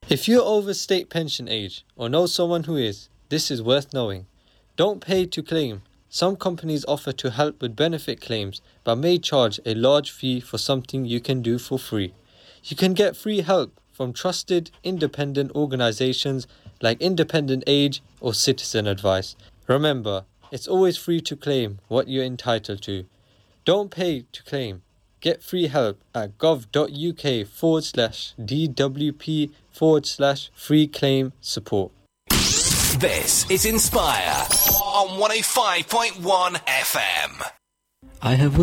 If you're over state pension age or know someone who is, this is worth knowing. Don't pay to claim. Some companies offer to help with benefit claims but may charge a large fee for something you can do for free. You can get free help from trusted independent organizations like Independent Age or Citizen Advice. Remember, it's always free to claim what you're entitled to. Don't pay to claim. Get free help at gov.uk/DWP/free claim support. This is Inspire on 105.1 FM. I have